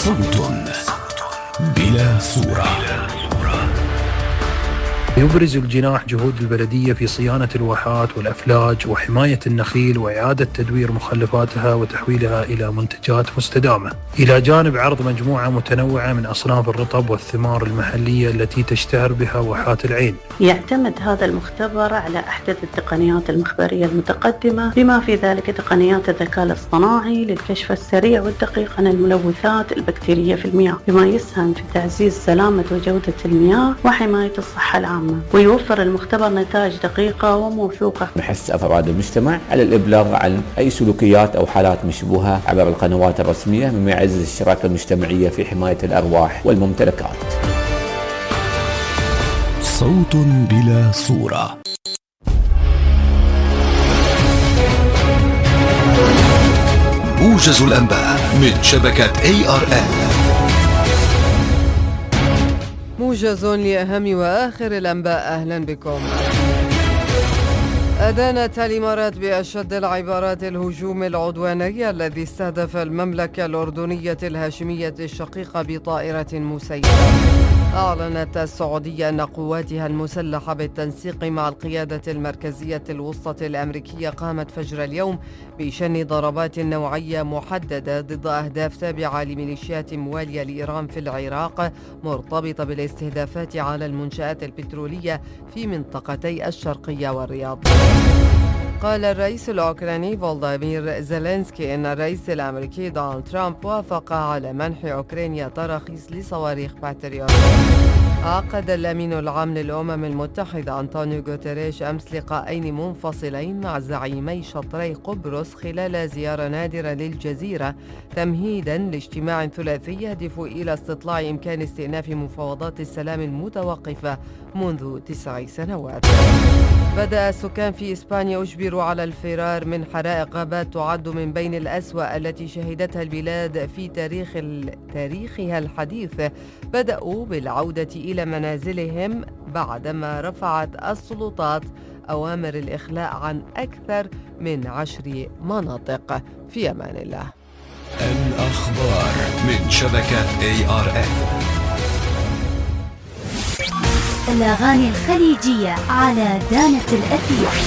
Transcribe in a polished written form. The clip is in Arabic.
صوت بلا صورة. يبرز الجناح جهود البلدية في صيانة الواحات والأفلاج وحماية النخيل وإعادة تدوير مخلفاتها وتحويلها إلى منتجات مستدامة، إلى جانب عرض مجموعة متنوعة من أصناف الرطب والثمار المحلية التي تشتهر بها واحات العين. يعتمد هذا المختبر على أحدث التقنيات المخبرية المتقدمة، بما في ذلك تقنيات الذكاء الاصطناعي للكشف السريع والدقيق عن الملوثات البكتيرية في المياه، بما يسهم في تعزيز سلامة وجودة المياه وحماية الصحة العامة. ويوفر المختبر نتائج دقيقة وموثوقة. نحث أفراد المجتمع على الإبلاغ عن أي سلوكيات أو حالات مشبوهة عبر القنوات الرسمية، مما يعزز الشراكة المجتمعية في حماية الأرواح والممتلكات. صوت بلا صورة. موجز الأنباء من شبكة ARN. موجز لأهم وآخر الأنباء. أهلا بكم. أدانت الإمارات بأشد العبارات الهجوم العدواني الذي استهدف المملكة الأردنية الهاشمية الشقيقة بطائرة مسيرة. أعلنت السعودية أن قواتها المسلحة بالتنسيق مع القيادة المركزية الوسطى الأمريكية قامت فجر اليوم بشن ضربات نوعية محددة ضد أهداف تابعة لميليشيات موالية لإيران في العراق، مرتبطة بالاستهدافات على المنشآت البترولية في منطقتي الشرقية والرياض. قال الرئيس الأوكراني فولوديمير زيلينسكي إن الرئيس الأمريكي دونالد ترامب وافق على منح أوكرانيا تراخيص لصواريخ باتريوت. عقد الأمين العام للأمم المتحدة أنطونيو غوتيريش أمس لقاءين منفصلين مع زعيمي شطري قبرص خلال زيارة نادرة للجزيرة، تمهيدا لاجتماع ثلاثي يهدف إلى استطلاع إمكان استئناف مفاوضات السلام المتوقفة منذ 9 سنوات. بدأ السكان في إسبانيا أجبروا على الفرار من حرائق غابات تعد من بين الأسوأ التي شهدتها البلاد في تاريخها الحديث. بدأوا بالعودة إلى منازلهم بعدما رفعت السلطات أوامر الإخلاء عن أكثر من 10 مناطق. في أمان الله. الأخبار من شبكة ARN. الأغاني الخليجية على دانة الأثير.